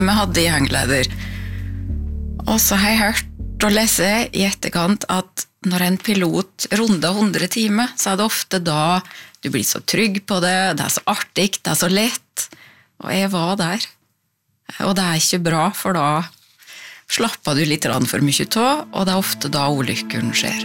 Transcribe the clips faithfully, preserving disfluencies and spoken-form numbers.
Vi hadde i hengleder. Og så har jeg hørt og lese i etterkant at når en pilot runder hundre timer, så er det ofte da du blir så trygg på det, det er så artig, det er så lett. Og jeg var der. Og det er ikke bra, for da slapper du litt for mye tå, og det er ofte da ulykken skjer.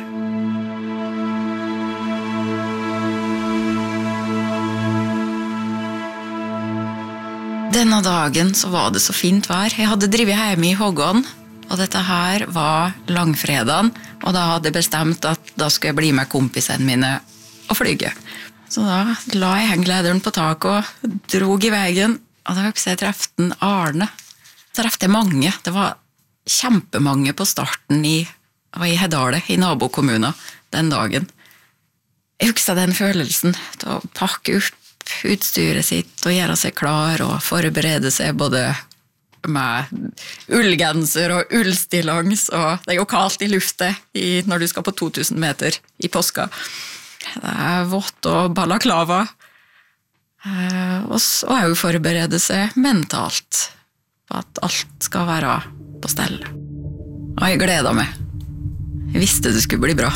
Denne dagen så var det så fint vær. Jeg hadde drivet hjemme i Hågån, og dette her var langfredagen, og da hadde jeg bestemt at da skulle jeg bli med kompisene mine og flyge. Så da la jeg henglederen på taket og drog i veien, og da husker jeg trefte Arne. Så trefte jeg mange, det var kjempemange på starten i, var i Hedale, i nabokommunen, den dagen. Jeg husker den følelsen, å pakke opp utstyret sitt og gjøre seg klar og forberede seg både med ullgenser og ullstillongs, og det er jo kaldt i luftet i, når du skal på to tusen meter i påska. Det er vått og balaklava, og så er jo forberede seg mentalt på at alt skal være på stell. Og jeg gleder meg. Jeg visste det skulle bli bra.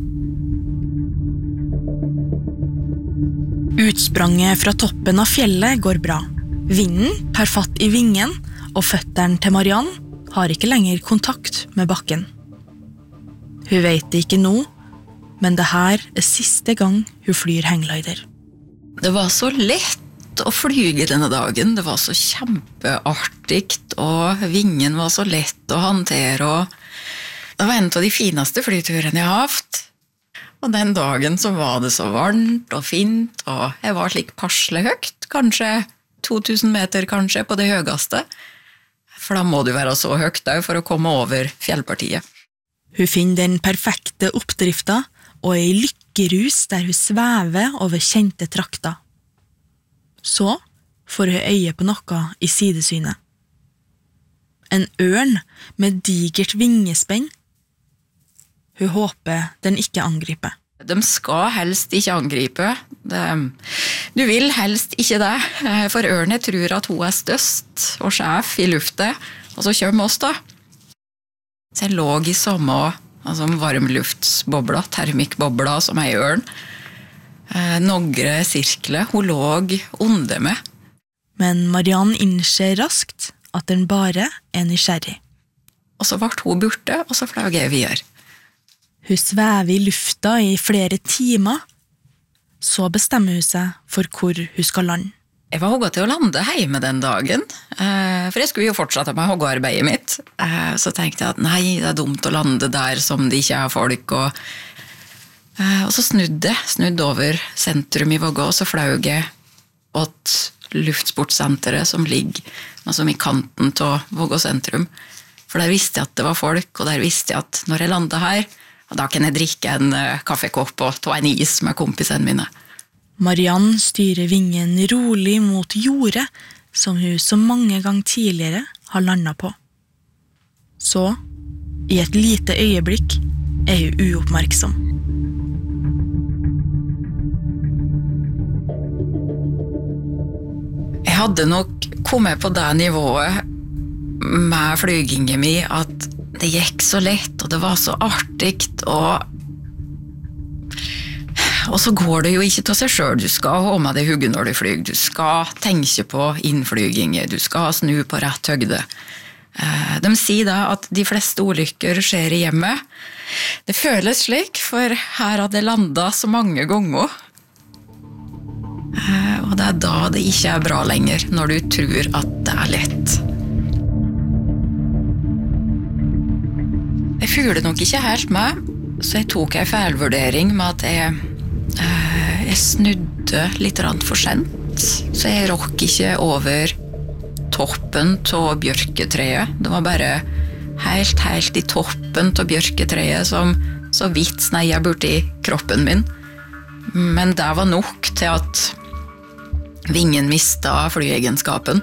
Utspranget fra toppen av fjellet går bra. Vinden tar fatt i vingen, og føtteren til Mariann har ikke lenger kontakt med bakken. Hun vet det ikke nå, men det her er siste gang hun flyr hangglider. Det var så lett å flyge denne dagen. Det var så kjempeartig, og vingen var så lett å håndtere. Og det var en av de fineste flyturene jeg har hatt. Og den dagen så var det så varmt og fint, og jeg var slik passelig høyt, kanskje to tusen meter kanskje på det høyeste. For da må du være så høyt der for å komme over fjellpartiet. Hun finner den perfekte oppdrifta, og er i lykkerus der hun svever over kjente trakter. Så får hun øye på noe i sidesynet. En ørn med digert vingespenn. Hun håper den ikke angriper. De skal helst ikke angripe. Det, du vil helst ikke det, for ørnen tror at hun er størst og sjef i luftet, og så kommer oss da. Så jeg lå i samme altså varmluftsbobla, termikbobla som er i ørn. Nogre sirkler, hun lå under meg. Men Mariann innser raskt at den bare er nysgjerrig. Og så ble hun borte, og så fløy jeg videre. Hun svever i lufta i flere timer. Så bestemmer hun seg for hvor hun skal lande. Jeg var hogget til å lande hjemme den dagen, for jeg skulle jo fortsette med hoggearbeidet mitt. Så tenkte jeg at nei, det er dumt å lande der som det ikke er folk. Og, og så snudde jeg, snudde over sentrum i Vågå, og så fløy jeg åt luftsportsenteret som ligger altså i kanten til Vågå sentrum. For der visste jeg at det var folk, og der visste jeg at når jeg landet her, og da kan jeg drikke en kaffekopp og ta en is med kompisene mine. Mariann styrer vingen rolig mot jordet, som hun så mange ganger tidligere har landet på. Så, i et lite øyeblikk, er hun uoppmerksom. Jeg hadde nok kommet på det nivået med flygingen min at det gikk så lett, og det var så artig, og, og så går det jo ikke til seg selv. Du skal ha med deg hugget når du flyger, du skal tenke på innflyginger, du skal snu på rett høgde. De sier da at de fleste ulykker skjer i hjemmet. Det føles slik, for her hadde jeg landet så mange ganger. Og det er da det ikke er bra lenger, når du tror at det er lett. Jeg følte nok ikke helt med, så jeg tok en feilvurdering med at jeg, jeg snudde litt for sent, så jeg råk ikke over toppen av bjørketreet. Det var bare helt, helt i toppen av bjørketreet som så vidt sneia borti kroppen min. Men det var nok til at vingen mistet flyegenskapen.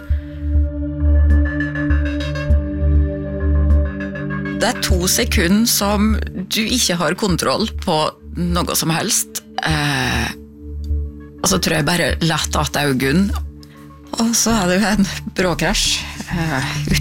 Det er to sekunder som du ikke har kontroll på noe som helst. Eh, og så tror jeg bare lett at øynene, og så er det jo en bråkrasj. eh,